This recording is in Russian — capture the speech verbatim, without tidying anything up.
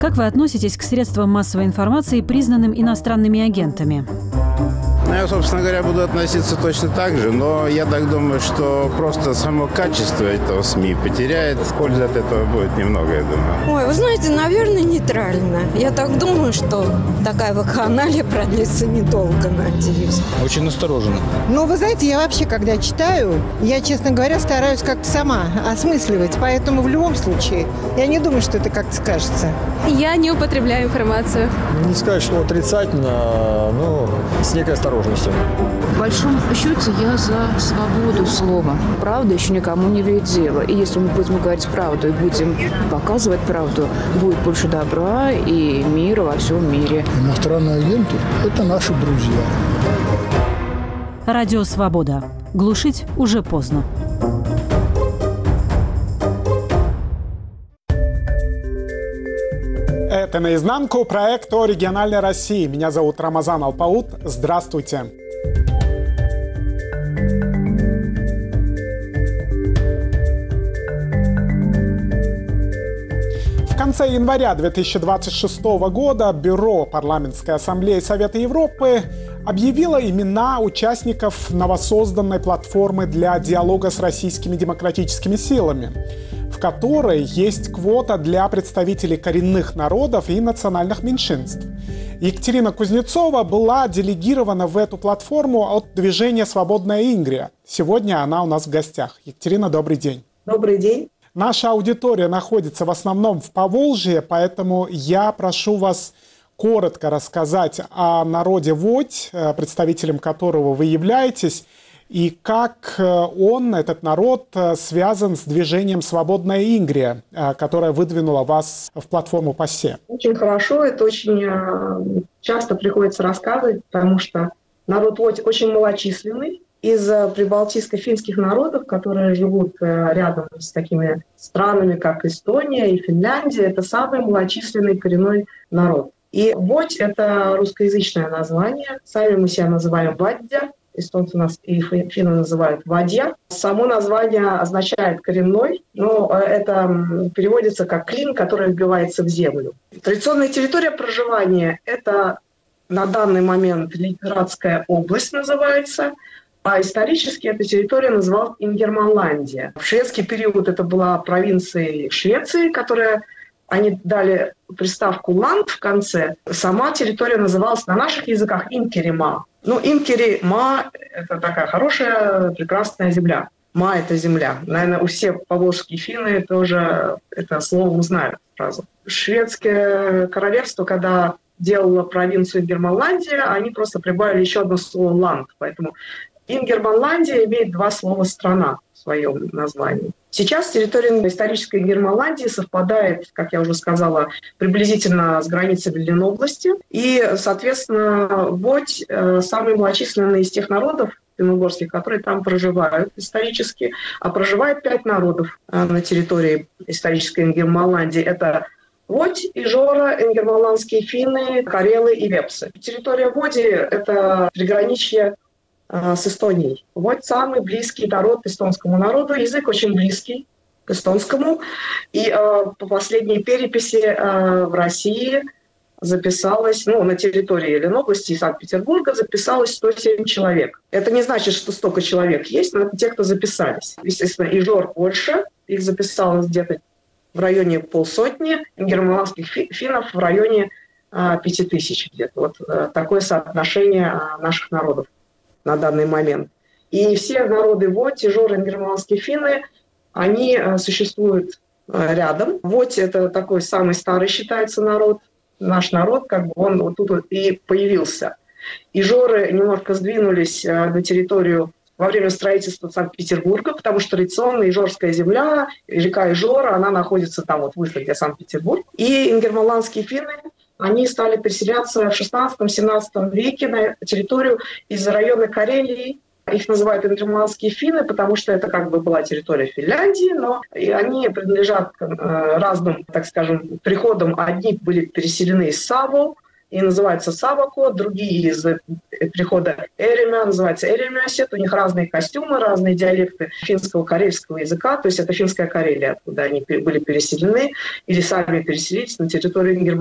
Как вы относитесь к средствам массовой информации, признанным иностранными агентами? Ну, я, собственно говоря, буду относиться точно так же, но я так думаю, что просто само качество этого СМИ потеряет. Пользы от этого будет немного, я думаю. Ой, вы знаете, наверное, нейтрально. Я так думаю, что такая вакханалия продлится недолго, надеюсь. Очень настороженно. Ну, вы знаете, я вообще, когда читаю, я, честно говоря, стараюсь как-то сама осмысливать. Поэтому в любом случае, я не думаю, что это как-то скажется. Я не употребляю информацию. Не сказать, что отрицательно, но с некой осторожностью. В большом счете я за свободу слова. Правда еще никому не вредит дело. И если мы будем говорить правду и будем показывать правду, будет больше добра и мира во всем мире. Иностранные агенты – это наши друзья. Радио «Свобода». Глушить уже поздно. Это «Наизнанку» проект о региональной России. Меня зовут Рамазан Алпаут. Здравствуйте. В конце января две тысячи двадцать шестого года Бюро Парламентской ассамблеи Совета Европы объявило имена участников новосозданной платформы для диалога с российскими демократическими силами, в которой есть квота для представителей коренных народов и национальных меньшинств. Екатерина Кузнецова была делегирована в эту платформу от движения «Свободная Ингрия». Сегодня она у нас в гостях. Екатерина, добрый день. Добрый день. Наша аудитория находится в основном в Поволжье, поэтому я прошу вас коротко рассказать о народе Водь, представителем которого вы являетесь, и как он, этот народ, связан с движением «Свободная Ингрия», которая выдвинула вас в платформу ПАССЕ. Очень хорошо, это очень часто приходится рассказывать, потому что народ Водь очень малочисленный. Из прибалтийско-финских народов, которые живут рядом с такими странами, как Эстония и Финляндия, это самый малочисленный коренной народ. И Водь – это русскоязычное название. Сами мы себя называем Вадья. Эстонцы нас и финны называют Вадья. Само название означает «коренной», но это переводится как «клин, который вбивается в землю». Традиционная территория проживания – это на данный момент Ленинградская область называется, а исторически эта территория называлась Ингерманландия. В шведский период это была провинция Швеции, которая они дали приставку «ланд» в конце. Сама территория называлась на наших языках Инкерема. Ну, Инкерема – это такая хорошая, прекрасная земля. Ма – это земля. Наверное, у всех поволжские финны тоже это слово узнают сразу. Шведское королевство, когда делало провинцию Ингерманландия, они просто прибавили еще одно слово «ланд». Поэтому Ингерманландия имеет два слова «страна» в своем названии. Сейчас территория исторической Ингерманландии совпадает, как я уже сказала, приблизительно с границей Ленобласти. И, соответственно, Водь – самый малочисленный из тех народов финно-угорских, которые там проживают исторически. А проживает пять народов на территории исторической Ингерманландии. Это Водь, Ижора, ингерманландские финны, карелы и вепсы. Территория Води – это приграничье с Эстонией. Вот самый близкий народ к эстонскому народу. Язык очень близкий к эстонскому. И э, по последней переписи э, в России записалось, ну, на территории Ленобласти и Санкт-Петербурга записалось сто семь человек. Это не значит, что столько человек есть, но это те, кто записались. Естественно, Ижор больше. Их записалось где-то в районе полсотни. Ингерманландских финнов в районе э, пяти тысяч где-то. Вот э, такое соотношение э, наших народов на данный момент. И все народы Водь, Ижор, ингерманландские финны, они э, существуют э, рядом. Водь – это такой самый старый, считается, народ. Наш народ, как бы он вот тут вот и появился. Ижоры немножко сдвинулись э, на территорию во время строительства Санкт-Петербурга, потому что традиционно Ижорская земля, река Ижора, она находится там вот выше, где Санкт-Петербург. И ингерманландские финны, они стали переселяться в шестнадцатом-семнадцатом веке на территорию из района Карелии. Их называют ингерманландские финны, потому что это как бы была территория Финляндии, но и они принадлежат к э, разным, так скажем, приходам. Одни были переселены из Саву, и называется Савакот, другие из прихода Эремя, называется Эремясет. У них разные костюмы, разные диалекты финского, карельского языка, то есть это финская Карелия, откуда они были переселены или сами переселились на территорию Германии.